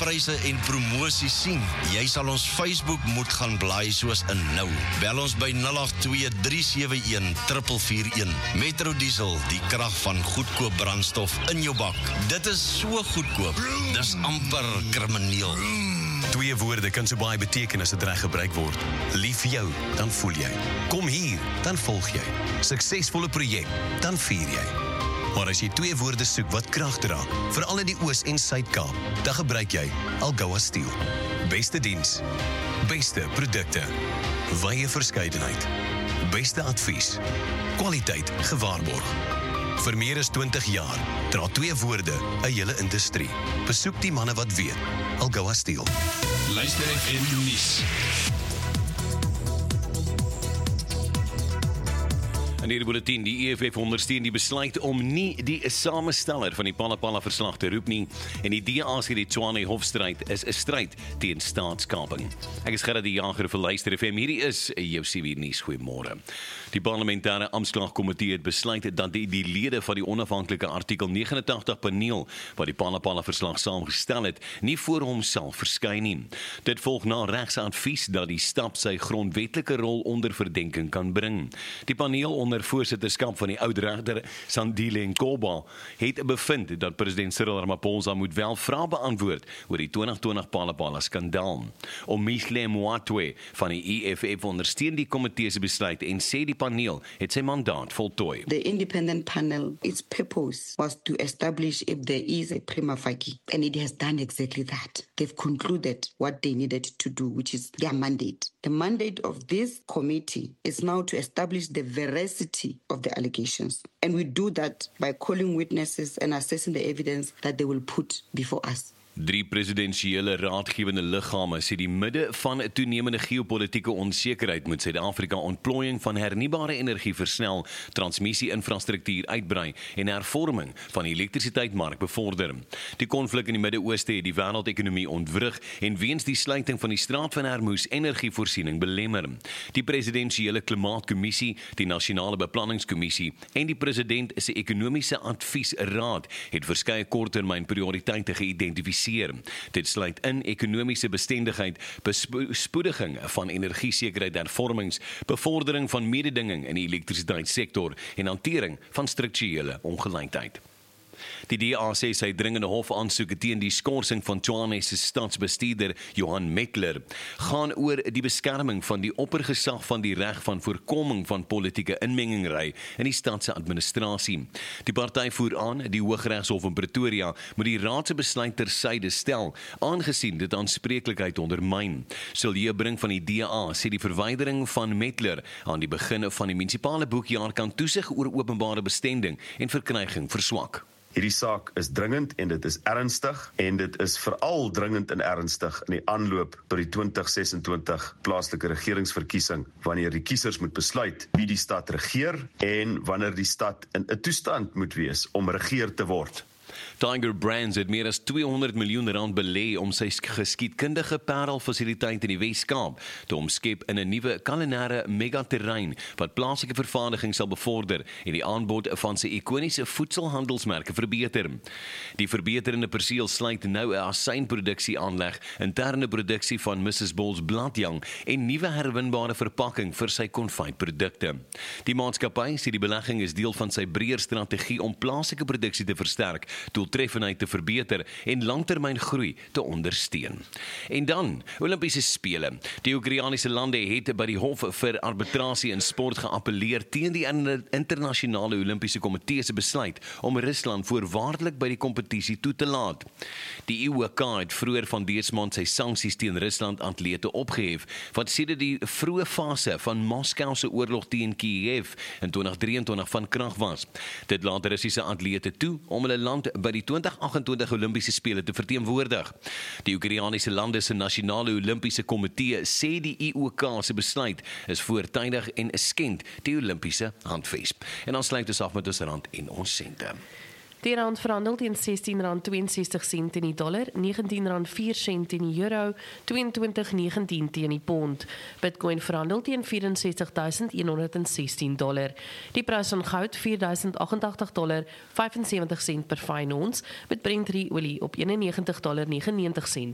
pryse en promosies sien? Jy sal ons Facebook moet gaan blaai soos in nou. Bel ons by 082-371-441. Metro Diesel, die krag van goedkoop brandstof in jou bak. Dit is so goedkoop, dis amper krimineel. 2 woorde kan so baie beteken as dit reg gebruik word. Lief vir jou, dan voel jy. Kom hier, dan volg jy. Suksesvolle projek, dan vier jy. Maar as jy 2 woorde soek wat krag dra, veral in die Oos- en Suid-Kaap, dan gebruik jy Algoa Steel. Beste diens, beste produkte, wye verskeidenheid, beste advies, kwaliteit gewaarborg. Vir meer as 20 jaar dra 2 woorde 'n hele industrie. Besoek die manne wat weet. Algoa Steel. Luister FM nuus. In hierdie bulletin, die EFF ondersteun die besluit om nie die samesteller van die Palla verslag te roep nie en die DA sê die Tshwane hofstryd is 'n stryd teen staatskaping. Ek is Gerard die Jager vir Luister FM. Hierdie is jou CB nuus. Goeiemôre. Die parlementêre amptklagkomitee het besluit dat die lede van die onafhanklike artikel 89 paneel wat die Palla verslag saamgestel het, nie voor hom sal verskyn nie. Dit volg na regsadvies dat die stap sy grondwetlike rol onder verdenking kan bring. Die paneel onder voorsitterskap van die oud-regter Sandile Nkoba het bevind dat president Cyril Ramaphosa moet wel vrae beantwoord oor die 2020 Palla skandaal. Omihle Moatwe van die EFF ondersteun die komitee se besluit en sê die paneel het sy mandaat voltooi. The independent panel, its purpose was to establish if there is a prima facie, and it has done exactly that. They've concluded what they needed to do, which is their mandate. The mandate of this committee is now to establish the veracity of the allegations. And we do that by calling witnesses and assessing the evidence that they will put before us. 3 presidensiële raadgewende liggame sê die midde van 'n toenemende geopolitiese onsekerheid moet Suid-Afrika ontplooiing van hernubare energie versnel, transmissie-infrastruktuur uitbrei en hervorming van die elektrisiteitsmark bevorder. Die konflik in die Midde-Ooste het die wêreldekonomie ontwrig en weens die sluiting van die Straat van Hormuz energievoorsiening belemmer. Die presidensiële klimaatkommissie, die nasionale beplanningskommissie en die president se ekonomiese adviesraad het verskeie korttermynprioriteite geïdentifiseer. Dit sluit in ekonomiese bestendigheid, bespoediging van energiesekerheid hervormings, bevordering van mededinging in die elektrisiteitssektor en hantering van strukturele ongelykheid. Die DA sê sy dringende hofaansoeke teen die skorsing van Tshwane se stadsbestuurder Johan Metler gaan oor die beskerming van die oppergesag van die reg van voorkoming van politieke inmengingery in die stad se administrasie. Die party voer aan die Hooggeregshof in Pretoria moet die raad se besluit tersyde stel, aangesien dit aanspreeklikheid ondermyn. Silje Brink van die DA sê die verwydering van Metler aan die begin van die munisipale boekjaar kan toesig oor openbare bestending en verkryging verswak. Hierdie saak is dringend en dit is ernstig en dit is veral dringend en ernstig in die aanloop tot die 2026 plaaslike regeringsverkiesing, wanneer die kiesers moet besluit wie die stad regeer en wanneer die stad in 'n toestand moet wees om regeer te word. Tiger Brands het meer as 200 miljoen rand belê om sy geskiedkundige parelfasiliteit in die Wes-Kaap te omskep in 'n nuwe kulinêre megaterrein wat plaaslike vervaardiging sal bevorder en die aanbod van sy ikoniese voedselhandelsmerke verbeter. Die verbeterende perseel sluit nou 'n asynproduksie aanleg, interne produksie van Mrs. Ball's bladjang en nuwe herwinbare verpakking vir sy konfytprodukte. Die maatskappy sê die belegging is deel van sy breër strategie om plaaslike produksie te versterk, doeltreffendheid te verbeter en langtermyn groei te ondersteun. En dan, Olimpiese spele. Die Oekraïense lande het by die Hof vir Arbitrasie in Sport geappeleer teen die internasionale Olimpiese komitee se besluit om Rusland voorwaardelik by die kompetisie toe te laat. Die IOK het vroeër van dese maand sy sanksies teen Rusland atlete opgehef, wat sedert die vroeë fase van Moskou se oorlog teen Kiev in 2023 van krag was. Dit laat Russiese atlete toe om hulle land by die 2028 Olimpiese spele te verteenwoordig. Die Oekraïense lande se nasionale Olimpiese komitee sê die IOK se besluit is voortydig en skend die Olimpiese handves. En dan sluit ons af met ons rand en ons sente. Die rand verhandel teen R16.62 in die dollar, R19.04 in die euro, 22.19 teen die pond. Bitcoin verhandel teen $64,116. Die prys van goud $4.088, 75 sent per fyn ons, met Brent olie op $91.99.